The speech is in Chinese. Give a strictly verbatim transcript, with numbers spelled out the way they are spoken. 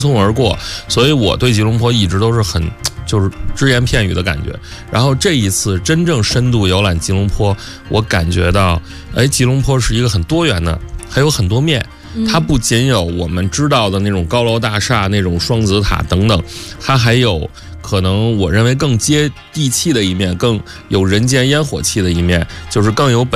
匆而过，所以我对吉隆坡一直都是很就是只言片语的感觉。然后这一次真正深度游览吉隆坡，我感觉到，哎，吉隆坡是一个很多元的，还有很多面。它不仅有我们知道的那种高楼大厦、那种双子塔等等，它还有可能我认为更接地气的一面，更有人间烟火气的一面，就是更有本